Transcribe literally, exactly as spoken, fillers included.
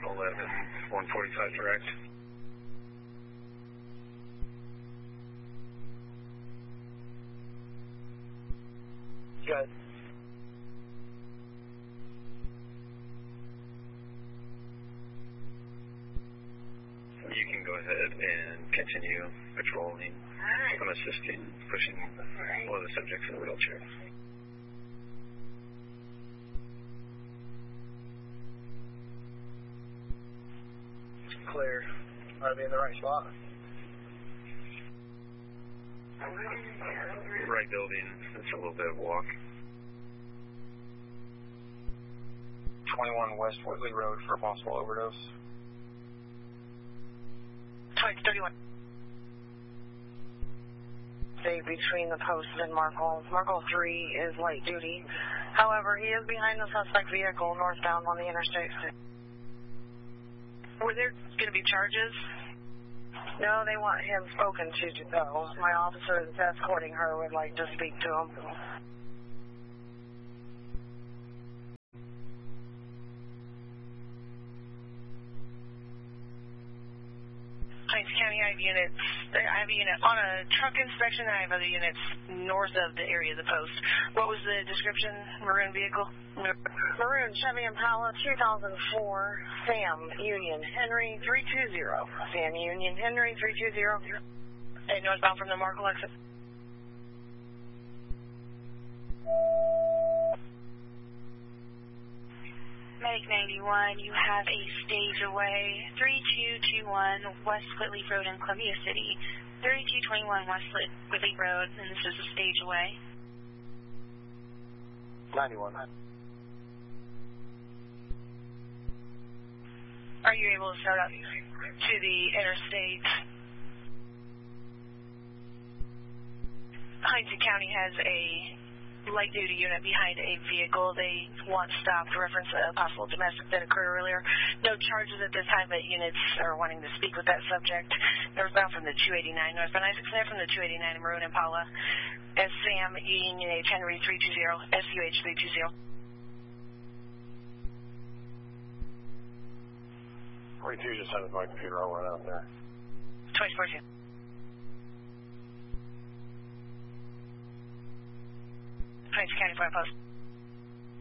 eleven, one forty-five direct. Good. You can go ahead and continue patrolling. I'm assisting, pushing one of the subjects in the wheelchair. Clear. Are they in the right spot? Right building. It's a little bit of walk. twenty-one West Whitley Road for a possible overdose. Type thirty-one. Stay between the posts and Markle. Markle three is light duty. However, he is behind the suspect vehicle northbound on the interstate. Were there going to be charges? No, they want him spoken to, though. My officer is escorting her would like to speak to him. Hinds County, I have units. I have a unit on a truck inspection. I have other units north of the area of the post. What was the description? Maroon vehicle? Maroon Chevy Impala two thousand four, Sam Union Henry three two zero. Sam Union Henry three two zero. And northbound from the Markle exit. Medic ninety-one, you have a stage away, three two two one West Whitley Road in Columbia City, thirty-two twenty-one West Whitley Road, and this is a stage away. ninety-one. Are you able to start up to the interstate? Hinds County has a light duty unit behind a vehicle. They want stopped to reference a possible domestic that occurred earlier. No charges at this time, but units are wanting to speak with that subject. Northbound from the two eighty-nine, northbound I sixty-nine from the two eighty-nine Maroon Impala. S Sam Union H Henry three two zero, S U H three two zero. forty-two just had my computer. I'll run out there. twenty-four two. Hinds County Fire Post.